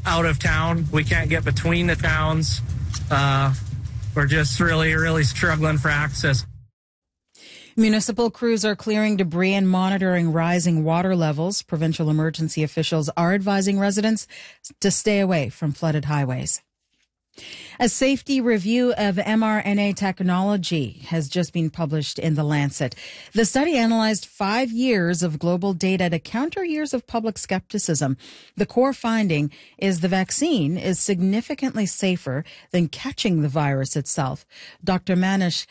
out of town. We can't get between the towns. We're just really struggling for access. Municipal crews are clearing debris and monitoring rising water levels. Provincial emergency officials are advising residents to stay away from flooded highways. A safety review of mRNA technology has just been published in The Lancet. The study analyzed 5 years of global data to counter years of public skepticism. The core finding is the vaccine is significantly safer than catching the virus itself. Dr. Manish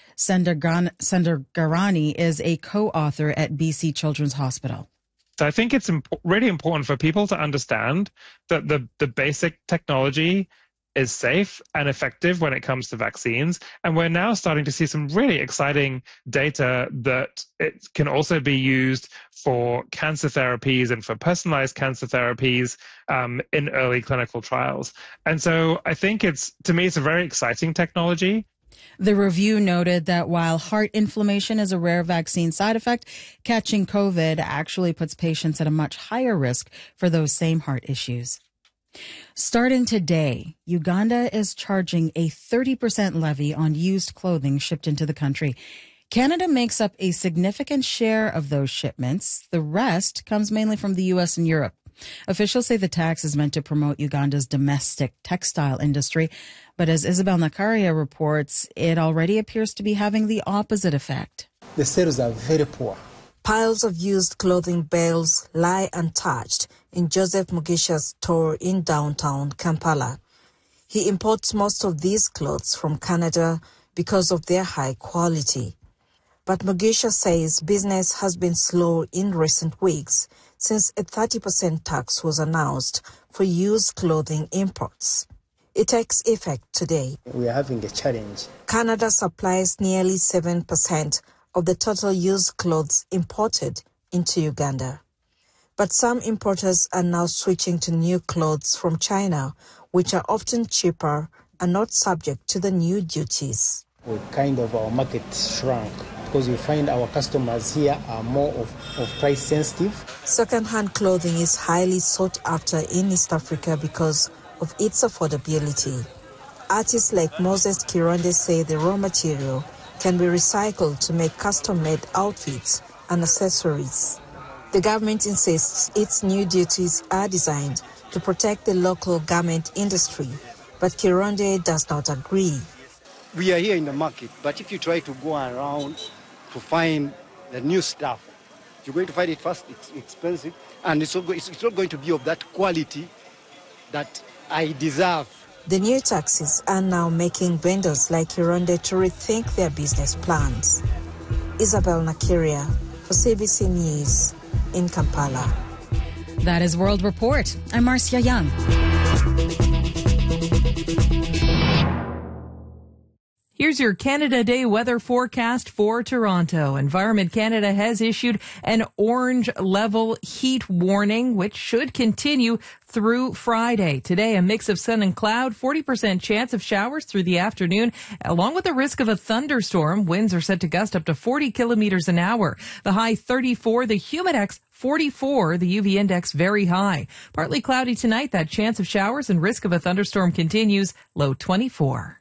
Sendargarani is a co-author at BC Children's Hospital. So I think it's really important for people to understand that the basic technology is safe and effective when it comes to vaccines. And we're now starting to see some really exciting data that it can also be used for cancer therapies and for personalized cancer therapies in early clinical trials. And so I think to me, it's a very exciting technology. The review noted that while heart inflammation is a rare vaccine side effect, catching COVID actually puts patients at a much higher risk for those same heart issues. Starting today, Uganda is charging a 30% levy on used clothing shipped into the country. Canada makes up a significant share of those shipments. The rest comes mainly from the U.S. and Europe. Officials say the tax is meant to promote Uganda's domestic textile industry. But as Isabel Nakaria reports, it already appears to be having the opposite effect. The sales are very poor. Piles of used clothing bales lie untouched in Joseph Mugisha's store in downtown Kampala. He imports most of these clothes from Canada because of their high quality. But Mugisha says business has been slow in recent weeks since a 30% tax was announced for used clothing imports. It takes effect today. We are having a challenge. Canada supplies nearly 7% of the total used clothes imported into Uganda. But some importers are now switching to new clothes from China, which are often cheaper and not subject to the new duties. Our market shrunk because we find our customers here are more of price sensitive. Second-hand clothing is highly sought after in East Africa because of its affordability. Artists like Moses Kironde say the raw material can be recycled to make custom-made outfits and accessories. The government insists its new duties are designed to protect the local garment industry, but Kironde does not agree. We are here in the market, but if you try to go around to find the new stuff, you're going to find it first expensive, and it's not going to be of that quality that I deserve. The new taxes are now making vendors like Kironde to rethink their business plans. Isabel Nakaria for CBC News in Kampala. That is World Report. I'm Marcia Young. Here's your Canada Day weather forecast for Toronto. Environment Canada has issued an orange level heat warning, which should continue through Friday. Today, a mix of sun and cloud, 40% chance of showers through the afternoon, along with the risk of a thunderstorm. Winds are set to gust up to 40 kilometers an hour. The high 34, the humidex 44, the UV index very high. Partly cloudy tonight. That chance of showers and risk of a thunderstorm continues. Low 24.